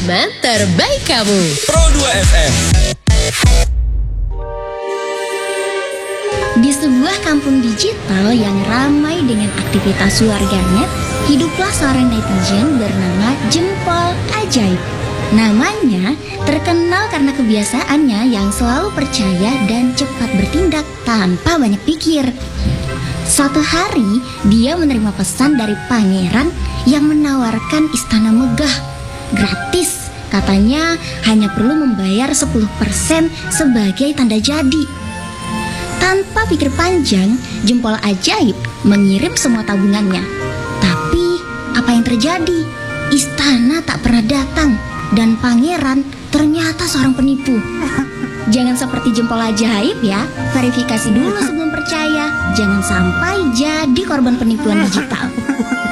teman terbaik kamu. Pro 2 FM. Di sebuah kampung digital yang ramai dengan aktivitas warganet, hiduplah seorang netizen bernama Jempol Ajaib. Namanya terkenal karena kebiasaannya yang selalu percaya dan cepat bertindak tanpa banyak pikir. Suatu hari, dia menerima pesan dari pangeran yang menawarkan istana megah, gratis. Katanya hanya perlu membayar 10% sebagai tanda jadi. Tanpa pikir panjang, Jempol Ajaib mengirim semua tabungannya. Tapi apa yang terjadi? Istana tak pernah datang dan pangeran ternyata seorang penipu. Jangan seperti Jempol Ajaib ya, verifikasi dulu sebelum percaya. Jangan sampai jadi korban penipuan digital.